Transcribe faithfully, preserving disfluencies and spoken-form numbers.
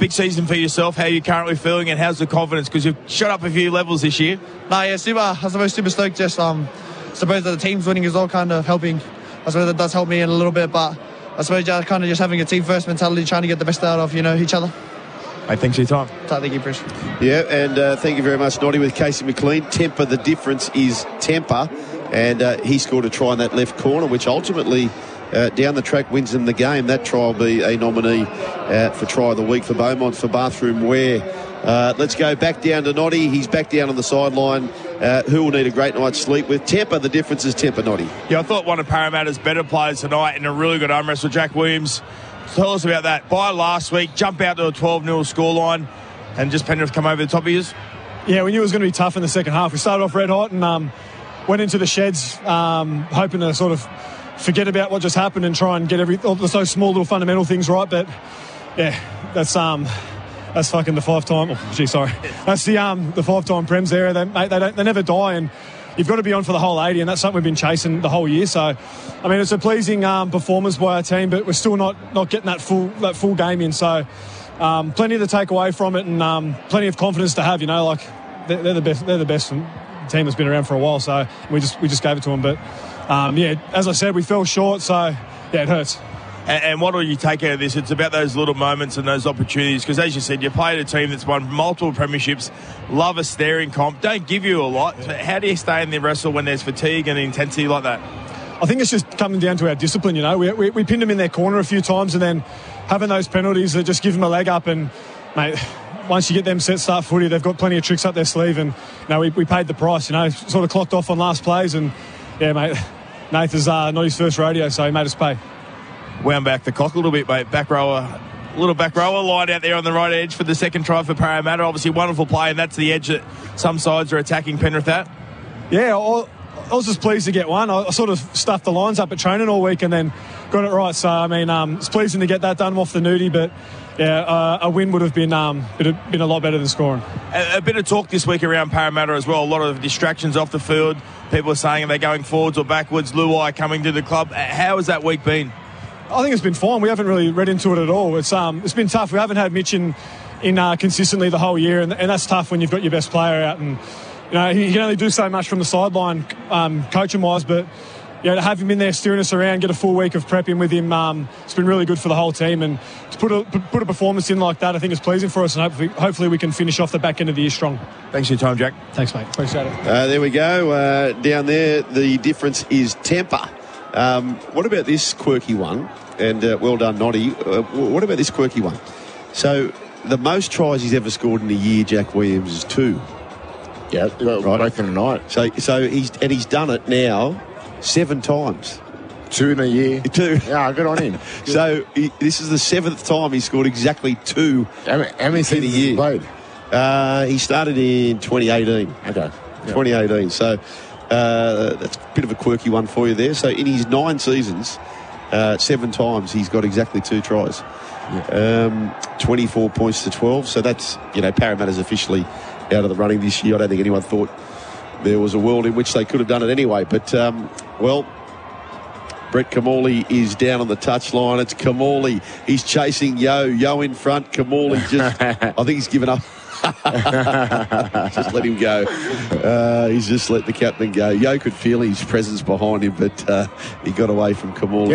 big season for yourself. How are you currently feeling, and how's the confidence? Because you've shot up a few levels this year. Nah, yeah, super. I suppose super stoked. Just um, suppose that the team's winning is all kind of helping. I suppose that does help me in a little bit, but I suppose yeah, kind of just having a team first mentality, trying to get the best out of you know each other. Hey, thanks for your time. Thank you, Chris. Yeah, and uh, thank you very much, Noddy, with Casey McLean. Temper, the difference is temper. And uh, he scored a try in that left corner, which ultimately, uh, down the track, wins them the game. That try will be a nominee uh, for try of the week for Beaumont for bathroom wear. Uh, let's go back down to Noddy. He's back down on the sideline. Uh, who will need a great night's sleep with? Temper, the difference is temper, Noddy. Yeah, I thought one of Parramatta's better players tonight in a really good arm wrestle, Jack Williams. Tell us about that. By last week, jump out to a twelve nil scoreline, and just Penrith come over the top of yours. Yeah, we knew it was going to be tough in the second half. We started off red hot and um, went into the sheds um, hoping to sort of forget about what just happened and try and get every all those small little fundamental things right. But yeah, that's um, that's fucking the five time. Oh, gee, sorry, that's the um, the five time Prems there. They mate, they don't they never die, and you've got to be on for the whole eighty, and that's something we've been chasing the whole year. So, I mean, it's a pleasing um, performance by our team, but we're still not not getting that full that full game in. So, um, plenty to take away from it, and um, plenty of confidence to have. You know, like they're, they're the best. They're the best team that's been around for a while. So we just we just gave it to them. But um, yeah, as I said, we fell short. So yeah, it hurts. And, and what do you take out of this? It's about those little moments and those opportunities. Because as you said, you played a team that's won multiple premierships, love a staring comp, don't give you a lot. So how do you stay in the wrestle when there's fatigue and intensity like that? I think it's just coming down to our discipline. You know, we, we, we pinned them in their corner a few times, and then having those penalties that just give them a leg up. And mate, once you get them set start footy, they've got plenty of tricks up their sleeve. And you know, we, we paid the price. You know, sort of clocked off on last plays, and yeah, mate, Nathan's uh, not his first rodeo, so he made us pay. Wound back the clock a little bit, mate. Back rower, little back rower line out there on the right edge for the second try for Parramatta. Obviously, wonderful play, and that's the edge that some sides are attacking Penrith at. Yeah, I, I was just pleased to get one. I, I sort of stuffed the lines up at training all week and then got it right. So, I mean, um, it's pleasing to get that done off the nudie, but yeah, uh, a win would have been um, been, a, been a lot better than scoring. A, a bit of talk this week around Parramatta as well. A lot of distractions off the field. People are saying, are they going forwards or backwards? Luai coming to the club. How has that week been? I think it's been fine. We haven't really read into it at all. It's um, it's been tough. We haven't had Mitch in, in uh, consistently the whole year, and, and that's tough when you've got your best player out. And you know he, he can only do so much from the sideline, um, coaching wise. But you know, to have him in there steering us around, get a full week of prep in with him, um, it's been really good for the whole team. And to put a put a performance in like that, I think is pleasing for us. And hopefully, hopefully we can finish off the back end of the year strong. Thanks for your time, Jack. Thanks, mate. Appreciate it. Uh, there we go. Uh, down there, the difference is temper. Um, what about this quirky one? And uh, well done, Noddy. Uh, what about this quirky one? So, the most tries he's ever scored in a year, Jack Williams, is two. Yeah, well, right. Both in a night. So, so he's and he's done it now seven times. Two in a year. Two. Yeah, good on him. Good. So he, this is the seventh time he scored exactly two. How many, how many in a year? He played? Uh, he started in twenty eighteen. Okay. Yeah. twenty eighteen. So uh, that's a bit of a quirky one for you there. So in his nine seasons, uh, seven times he's got exactly two tries. Yeah. Um, twenty-four points to twelve. So that's, you know, Parramatta's officially out of the running this year. I don't think anyone thought there was a world in which they could have done it anyway. But, um, well, Brett Kamali is down on the touchline. It's Kamali. He's chasing Yo. Yo in front. Kamali just, I think he's given up. Just let him go. Uh, he's just let the captain go. Yo could feel his presence behind him, but uh, he got away from Kamali.